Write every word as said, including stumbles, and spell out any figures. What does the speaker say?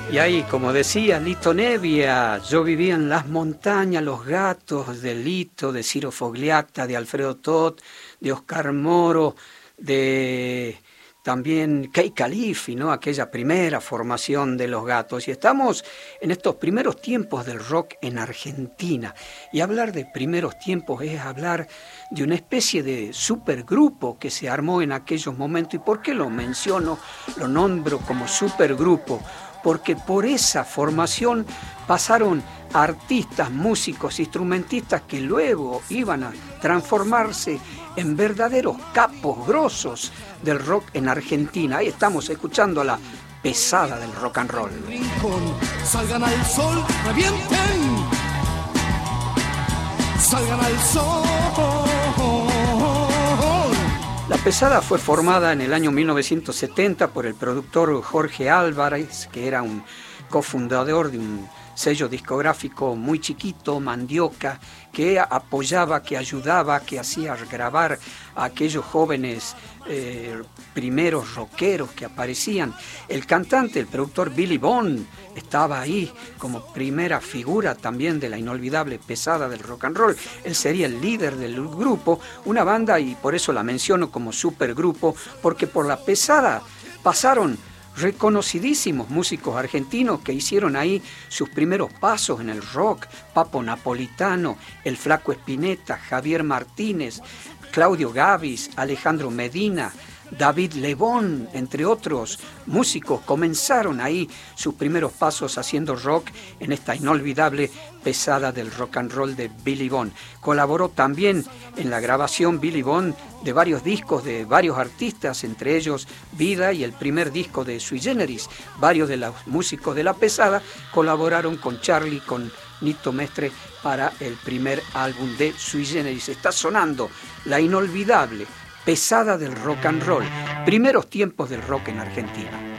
Y ahí, como decía Lito Nebbia, yo vivía en las montañas, Los gatos de Lito, de Ciro Fogliatta, de Alfredo Tot, de Oscar Moro, de también Kei Khalifi, ¿no? Aquella primera formación de Los Gatos. Y estamos en estos primeros tiempos del rock en Argentina. Y hablar de primeros tiempos es hablar de una especie de supergrupo que se armó en aquellos momentos. ¿Y por qué lo menciono? Lo nombro como supergrupo. Porque por esa formación pasaron artistas, músicos, instrumentistas que luego iban a transformarse en verdaderos capos grosos del rock en Argentina. Ahí estamos escuchando a la pesada del rock and roll. Salgan al sol, revienten. Salgan al sol. La pesada fue formada en el año mil novecientos setenta por el productor Jorge Álvarez, que era un cofundador de un sello discográfico muy chiquito, Mandioca, que apoyaba, que ayudaba, que hacía grabar a aquellos jóvenes eh, primeros rockeros que aparecían. El cantante, el productor Billy Bond, estaba ahí como primera figura también de la inolvidable pesada del rock and roll. Él sería el líder del grupo, una banda, y por eso la menciono como supergrupo, porque por la pesada pasaron reconocidísimos músicos argentinos que hicieron ahí sus primeros pasos en el rock: Papo Napolitano, el Flaco Spinetta, Javier Martínez, Claudio Gavis, Alejandro Medina, David Lebón, entre otros músicos, comenzaron ahí sus primeros pasos haciendo rock en esta inolvidable pesada del rock and roll de Billy Bond. Colaboró también en la grabación Billy Bond de varios discos de varios artistas, entre ellos Vida y el primer disco de Sui Generis. Varios de los músicos de la pesada colaboraron con Charlie, con Nito Mestre para el primer álbum de Sui Generis. Está sonando la inolvidable pesada del rock and roll, primeros tiempos del rock en Argentina.